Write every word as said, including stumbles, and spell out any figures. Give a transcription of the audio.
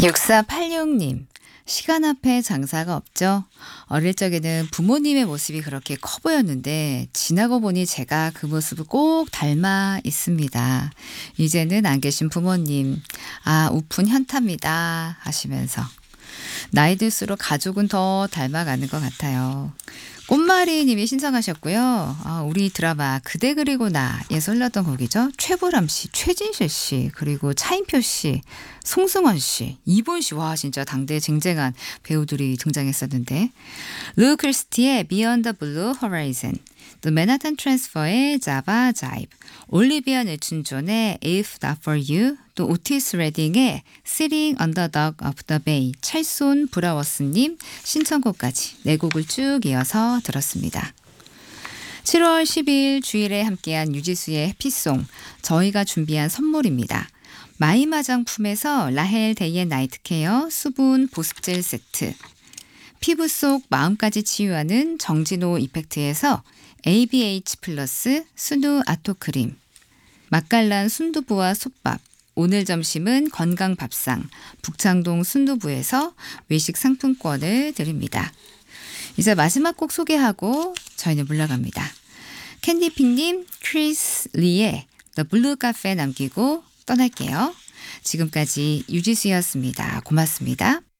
육사팔육 님. 시간 앞에 장사가 없죠. 어릴 적에는 부모님의 모습이 그렇게 커 보였는데 지나고 보니 제가 그 모습을 꼭 닮아 있습니다. 이제는 안 계신 부모님. 아, 우픈 현타입니다. 하시면서. 나이 들수록 가족은 더 닮아가는 것 같아요. 꽃마리 님이 신청하셨고요. 아, 우리 드라마 그대 그리고 나에서 흘렀던 곡이죠. 최보람 씨, 최진실 씨, 그리고 차인표 씨, 송승헌 씨, 이본 씨. 와, 진짜 당대에 쟁쟁한 배우들이 등장했었는데. 루 크리스티의 Beyond the Blue Horizon, The Manhattan Transfer의 Java Jive, 올리비아 네춘존의 If Not For You, 또 오티스 레딩의 Sitting on the Dock of the Bay, 찰손 브라워스님 신청곡까지 네 곡을 쭉 이어서 들었습니다. 칠월 십일 주일에 함께한 유지수의 해피송, 저희가 준비한 선물입니다. 마임 화장품에서 라헬 데이앤 나이트 케어 수분 보습젤 세트, 피부 속 마음까지 치유하는 정진호 이펙트에서 에이비에이치 플러스 순두 아토크림, 맛깔난 순두부와 솥밥, 오늘 점심은 건강밥상 북창동 순두부에서 외식 상품권을 드립니다. 이제 마지막 곡 소개하고 저희는 물러갑니다. 캔디핑님, 크리스 리의 The Blue Cafe 남기고 떠날게요. 지금까지 유지수였습니다. 고맙습니다.